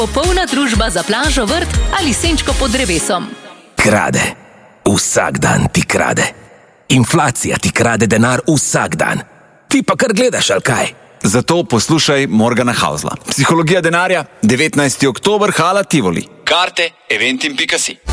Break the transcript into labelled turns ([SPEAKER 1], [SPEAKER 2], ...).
[SPEAKER 1] Popolna družba za plažo, vrt ali senčko pod drevesom.
[SPEAKER 2] Krade. Vsak dan ti krade. Inflacija ti krade denar vsak dan. Ti pa kar gledaš, ali kaj?
[SPEAKER 3] Zato poslušaj Morgana Hausla. Psihologija denarja, 19. oktober, Hala Tivoli. Karte eventim.si.